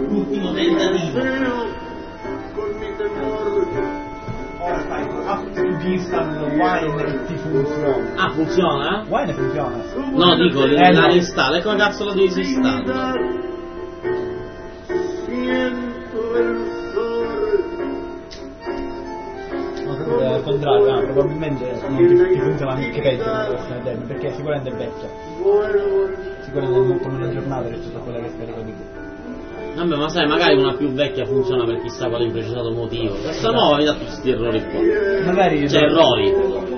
L'ultimo tentativo. Ora fai up instant wine e ti funziona. Ah, funziona? Wine funziona. No, dico, la reinstalla. E come cazzo la devi disinstallare? Al contrario, probabilmente non ti funziona anche peggio la versione eterna, perché sicuramente è vecchia. Sicuramente è molto meno aggiornata rispetto a quella che stai ricordando. Vabbè, ma sai, magari una più vecchia funziona per chissà quale imprecisato motivo. Questa nuova mi dà tutti questi errori qua. Magari Cioè, errori.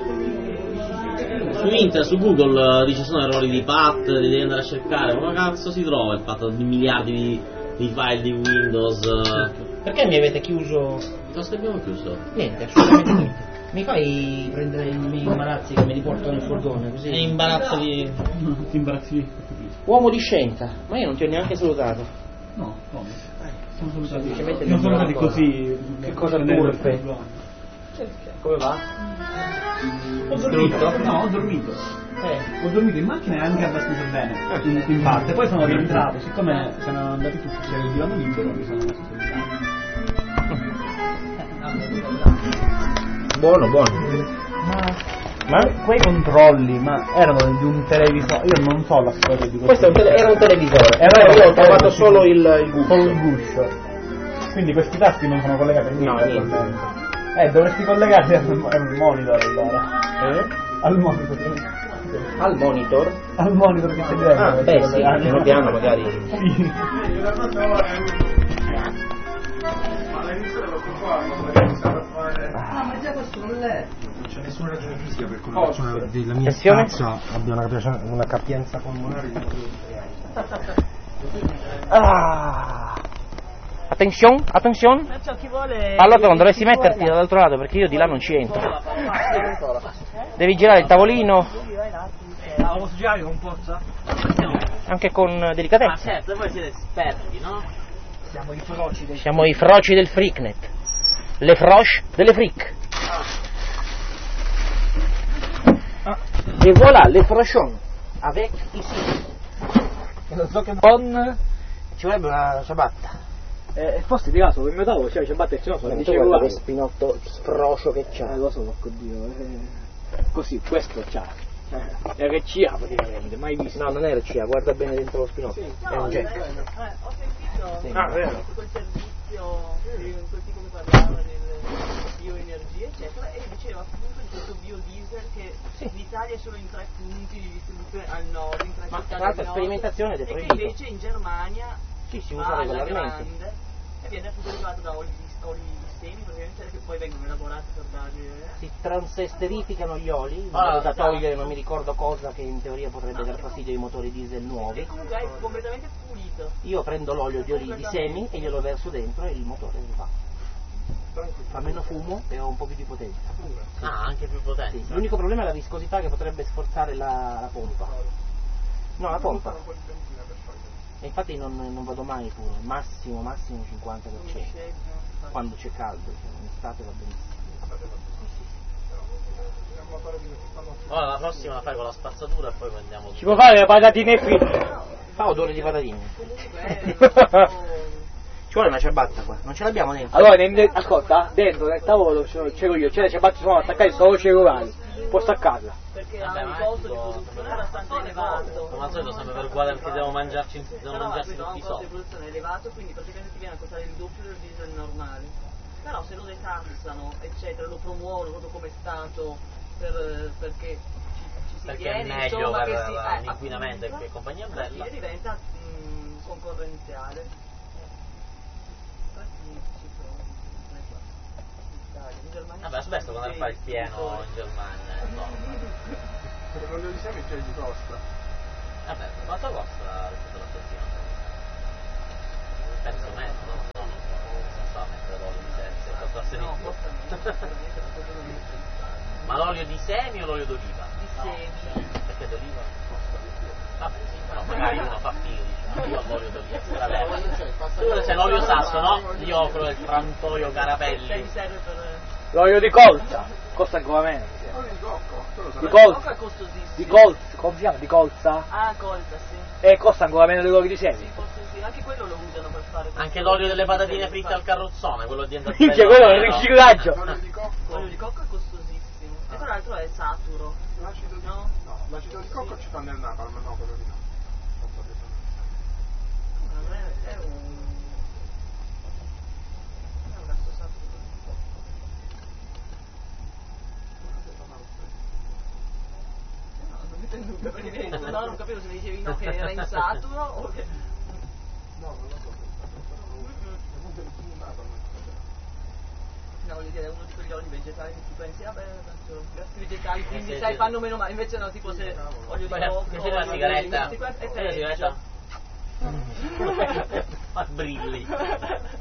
Su Internet, su Google dice sono errori di PAT, li devi andare a cercare. Ma come cazzo si trova il PAT di miliardi di file di Windows? Perché mi avete chiuso? Cosa abbiamo chiuso? Niente, assolutamente niente. Mi fai prendere i miei imbarazzi che me li porto nel furgone così? E imbarazzo di... ti imbarazzi? Uomo di scienza, ma io non ti ho neanche salutato. No, come? Sono Semplicemente non sono non stati così. Che cosa turpe? Come va? Ho dormito? No, ho dormito. Ho dormito in macchina e anche abbastanza bene, in parte. Poi sono rientrato, siccome sono andati tutti, c'era il divano libero, mi sono messo sul divano. Buono. Ma quei controlli, erano di un televisore, io non so la storia di Questo era un televisore, io ho trovato solo il guscio. Quindi questi tasti non sono collegati a niente. No, niente. Dovresti collegarli al monitor allora. Al monitor. Al monitor? Al monitor che c'è dentro. Ah, beh sì, piano piano magari. Sì. Ma già questo non è. Non c'è nessuna ragione fisica per cui una persona della mia Attenzione. stazza abbia una capienza polmonare di Attenzione. Allora non dovresti metterti dall'altro lato perché io di là non ci entro. Devi girare il tavolino. La posso girare con forza? Anche con delicatezza. Ma certo, voi siete esperti, no? Siamo i froci del Freaknet. Le froche delle freak. E voilà, le frochon. Avec ici. Non so che Con... Ci vorrebbe una ciabatta. Forse di caso il mio tavolo c'è ciabatta e ce l'ho, Dicevo guarda che spinotto sfrocio che c'ha. lo so, porco Dio. Così, questo c'ha. RCA praticamente, mai visto. No, non è RCA, guarda bene dentro lo spinotto. È un jack. Ho sentito Sì. Vero. quel servizio, quel tipo che parlava del bioenergia eccetera e diceva appunto di questo biodiesel che in Italia è solo in 3 punti di distribuzione al nord, in 3 Ma città tra l'altro del nord, sperimentazione ed è e che proibito. invece in Germania Sì, si usa va alla regolarmente. grande e viene appunto derivato da oli di semi praticamente che poi vengono elaborati per dare Si transesterificano gli oli, Ah, da esatto. togliere non mi ricordo cosa che in teoria potrebbe dar fastidio ai motori diesel nuovi. e comunque è completamente pulito. Io prendo l'olio di semi e glielo verso dentro e il motore va. Fa meno fumo e ho un po' più di potenza. Ah, anche più potente. Sì, l'unico problema è la viscosità che potrebbe sforzare la pompa. No, la pompa. E infatti non vado mai pure, massimo 50%. Quando c'è caldo, cioè in estate va benissimo. Ora la prossima la fai con la spazzatura e poi prendiamo... Ci può fare le patatine fritte? Fa odore di patatine. Ci vuole una ciabatta qua, non ce l'abbiamo dentro. Allora, ascolta, dentro nel tavolo c'ero io, c'è le ciabatte sono attaccate solo cellulari, può staccarla. Perché Vabbè, ha un ma costo di tipo- produzione abbastanza elevato. Come al solito sempre per guardare perché devono mangiarsi tutti i Però ha un soldi. costo di produzione elevato, quindi praticamente ti viene a costare il doppio del diesel normale. Però se lo detassano, eccetera, lo promuovono proprio come Stato perché ci si Perché è tiene, meglio insomma, per che si, l'inquinamento e che compagnia alla bella. fine diventa concorrenziale. Vabbè, aspetta quando fai il pieno in Germania. No. L'olio di semi già gli costa. Vabbè, quanto costa tutta la stazione? Penso meno, no? No, non so mettere l'olio di semi, se costasse di No, più. costa meno. Ma l'olio di semi o l'olio d'oliva? Di semi. Perché d'oliva costa di più. Vabbè, sì, però magari uno fa filo, dice, io ho l'olio d'oliva. Vabbè. C'è l'olio sasso, no? Io ho quello del frantoio Carapelli. Che mi serve per... L'olio di colza, costa ancora meno. Di Coca colza, è costosissimo. di colza, come si chiama? Di colza? Ah, colza, sì. E costa ancora meno dell'olio di semi. Forse sì, anche quello lo usano per fare. Anche l'olio delle patatine fritte al carrozzone, quello di Minchia, quello è un riciclaggio. L'olio di cocco è costosissimo. E tra l'altro è saturo. L'acido di No? no, l'acido di cocco ci fa nel napalm, no, quello lì no. Non è un gasto saturo. No, non mi intendo dubbio, perché no, non capivo se mi dicevi no che era insaturo o che... No, non lo so. No, voglio dire, è uno di quegli oli vegetali che tu pensi, vabbè, tanto gasti vegetali, quindi sai, fanno meno male, invece no, tipo se olio di cocco, Invece una sigaretta. è Una sigaretta. peggio. Ma brilli.